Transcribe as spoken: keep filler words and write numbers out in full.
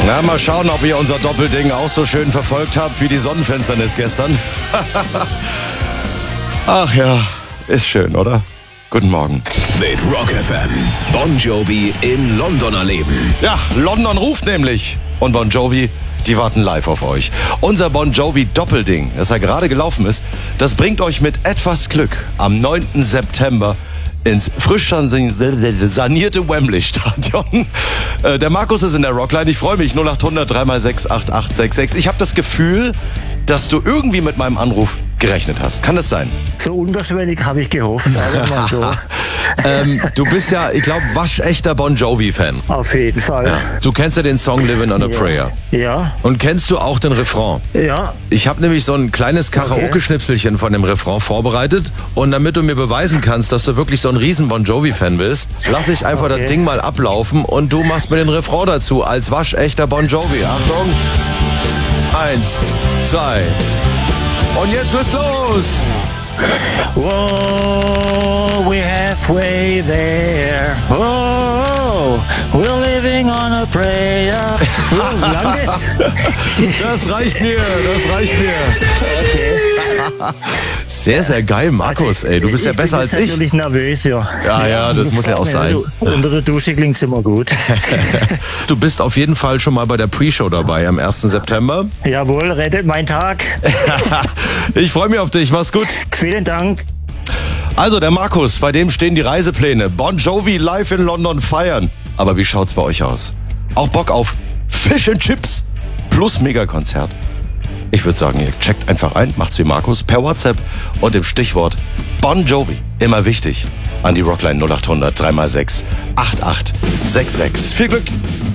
Na, mal schauen, ob ihr unser Doppelding auch so schön verfolgt habt wie die Sonnenfinsternis gestern. Ach ja, ist schön, oder? Guten Morgen. Mit Rock F M. Bon Jovi in London erleben. Ja, London ruft nämlich. Und Bon Jovi, die warten live auf euch. Unser Bon Jovi Doppelding, das ja gerade gelaufen ist, das bringt euch mit etwas Glück am neunten September ins frisch sanierte Wembley-Stadion. Der Markus ist in der Rockline. Ich freue mich. null acht hundert drei mal sechs acht acht sechs sechs. Ich habe das Gefühl, dass du irgendwie mit meinem Anruf gerechnet hast. Kann das sein? So unterschwellig habe ich gehofft. Mal so. ähm, du bist ja, ich glaube, waschechter Bon Jovi-Fan. Auf jeden Fall. Ja. Du kennst ja den Song Living on a ja. Prayer. Ja. Und kennst du auch den Refrain? Ja. Ich habe nämlich so ein kleines Karaoke-Schnipselchen von dem Refrain vorbereitet. Und damit du mir beweisen kannst, dass du wirklich so ein riesen Bon Jovi-Fan bist, lasse ich einfach okay. das Ding mal ablaufen und du machst mir den Refrain dazu als waschechter Bon Jovi. Achtung. Eins, zwei. Und jetzt geht's los! Whoa, we're halfway there. Whoa, we're living on a prayer. Oh, lang ist? Das reicht mir, das reicht mir. Okay. Sehr, sehr geil, Markus, ey. Du bist ja besser als ich. Ich bin natürlich nervös, ja. Ja, ja, das muss ja auch sein. Unter der Dusche klingt's immer gut. Du bist auf jeden Fall schon mal bei der Pre-Show dabei am ersten September. Jawohl, rettet mein Tag. Ich freue mich auf dich, mach's gut. Vielen Dank. Also, der Markus, bei dem stehen die Reisepläne. Bon Jovi live in London feiern. Aber wie schaut's bei euch aus? Auch Bock auf Fish and Chips plus Megakonzert? Ich würde sagen, ihr checkt einfach ein, macht's wie Markus, per WhatsApp und im Stichwort Bon Jovi. Immer wichtig. An die Rockline null acht hundert drei mal sechs acht acht sechs sechs. Viel Glück!